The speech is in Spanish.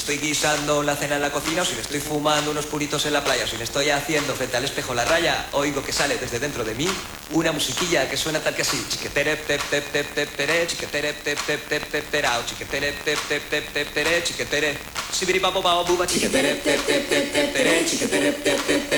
estoy guisando la cena en la cocina, o si me estoy fumando unos puritos en la playa, o si me estoy haciendo frente al espejo la raya, oigo que sale desde dentro de mí una musiquilla que suena tal que así. Chiquetere, tep, tep, tep, tep, tere, chiquetere, tep, tep, tep, tep, terao, chiquetere, tep, tep, tep, tep, tere, chiquetere, sibiripapo, buba, chiquetere, tep, tep, tep, tep, tere, chiquetere, tep, tep,